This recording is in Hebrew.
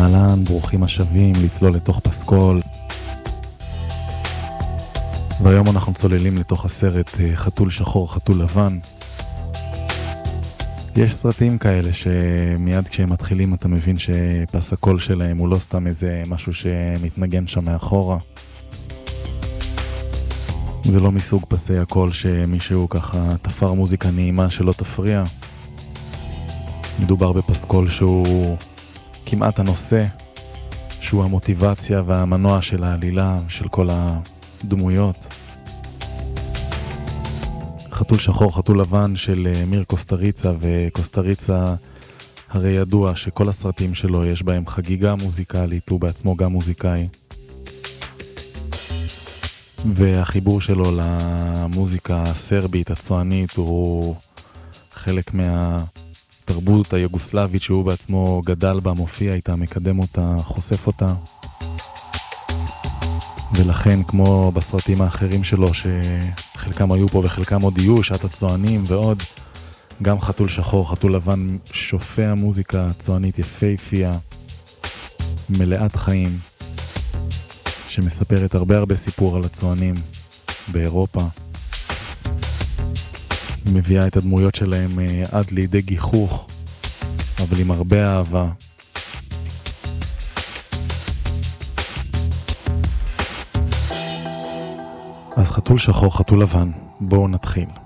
אהלן, ברוכים השבים לצלול לתוך פסקול. והיום אנחנו צוללים לתוך הסרט חתול שחור חתול לבן. יש סרטים כאלה שמיד כשהם מתחילים אתה מבין שפס הקול שלהם הוא לא סתם איזה משהו שמתנגן שם מאחורה. זה לא מסוג פסי הקול שמישהו ככה תפר מוזיקה נעימה שלא תפריע. מדובר בפסקול שהוא כמעט הנושא, שהוא המוטיבציה והמנוע של העלילה, של כל הדמויות. חתול שחור חתול לבן של מיר קוסטריצה, וקוסטריצה הרי ידוע שכל הסרטים שלו יש בהם חגיגה מוזיקלית, הוא בעצמו גם מוזיקאי. והחיבור שלו למוזיקה הסרבית, הצוענית, הוא חלק מהתרבות היוגוסלבית שהוא בעצמו גדל בה, מופיע איתה, מקדם אותה, חושף אותה. ולכן כמו בסרטים האחרים שלו שחלקם היו פה וחלקם עוד יהיו, שעת הצוענים ועוד, גם חתול שחור חתול לבן שופע מוזיקה צוענית יפהפייה, מלאת חיים, שמספרת הרבה סיפור על הצוענים באירופה. מביאה את הדמויות שלהם עד לידי גיחוך, אבל עם הרבה אהבה. אז חתול שחור חתול לבן, בואו נתחיל.